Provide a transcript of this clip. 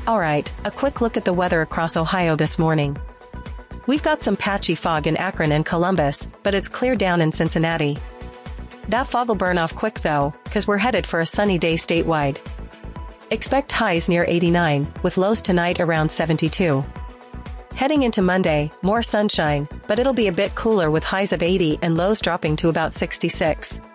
Alright, a quick look at the weather across Ohio this morning. We've got some patchy fog in Akron and Columbus, but it's clear down in Cincinnati. That fog will burn off quick though, cause we're headed for a sunny day statewide. Expect highs near 89, with lows tonight around 72. Heading into Monday, more sunshine, but it'll be a bit cooler with highs of 80 and lows dropping to about 66.